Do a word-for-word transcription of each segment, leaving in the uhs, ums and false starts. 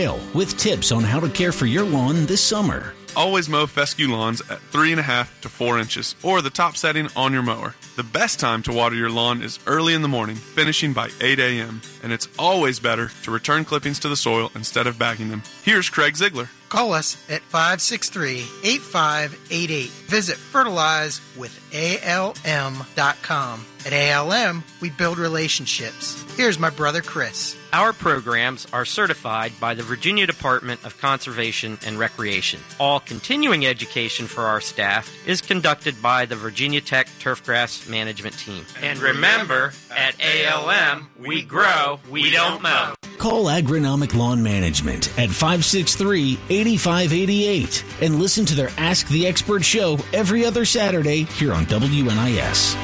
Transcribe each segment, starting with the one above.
Dale with tips on how to care for your lawn this summer. Always mow fescue lawns at three and a half to four inches, or the top setting on your mower. The best time to water your lawn is early in the morning, finishing by eight a.m., and it's always better to return clippings to the soil instead of bagging them. Here's Craig Ziegler. Call us at five six three, eight five eight eight. Visit fertilize with A L M dot com. At A L M, we build relationships. Here's my brother Chris. Our programs are certified by the Virginia Department of Conservation and Recreation. All continuing education for our staff is conducted by the Virginia Tech Turfgrass Management Team. And remember, at A L M, we grow, we don't mow. Call Agronomic Lawn Management at five six three, eight five eight eight and listen to their Ask the Expert show every other Saturday here on W N I S.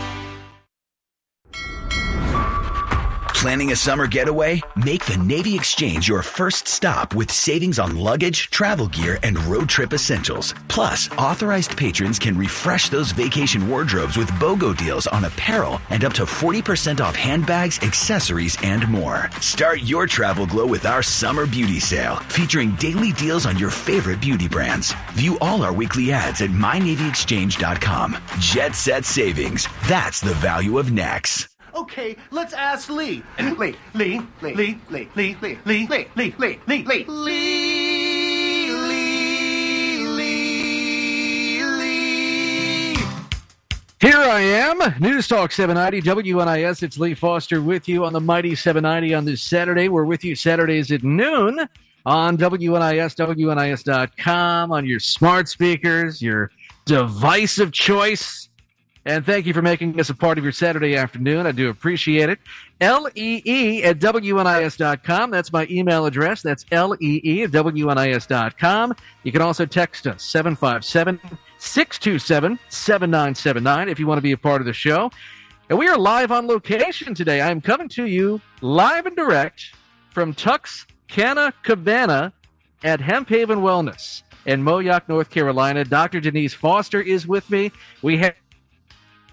Planning a summer getaway? Make the Navy Exchange your first stop with savings on luggage, travel gear, and road trip essentials. Plus, authorized patrons can refresh those vacation wardrobes with BOGO deals on apparel and up to forty percent off handbags, accessories, and more. Start your travel glow with our Summer Beauty Sale, featuring daily deals on your favorite beauty brands. View all our weekly ads at my navy exchange dot com. Jet Set Savings. That's the value of N A X. Okay, let's ask Lee. Lee, Lee, Lee, Lee, Lee, Lee, Lee, Lee, Lee, Lee, Lee, Lee, Lee, Lee, Lee, Lee. Here I am, News Talk seven ninety, W N I S. It's Lee Foster with you on the Mighty seven ninety on this Saturday. We're with you Saturdays at noon on W N I S, W N I S dot com, on your smart speakers, your device of choice. And thank you for making us a part of your Saturday afternoon. I do appreciate it. L E E at W N I S dot com. That's my email address. That's L E E at W N I S dot com. You can also text us, seven five seven, six two seven, seven nine seven nine, if you want to be a part of the show. And we are live on location today. I am coming to you live and direct from Tuxcana Cabana at Hemp Haven Wellness in Moyock, North Carolina. Doctor Denise Foster is with me. We have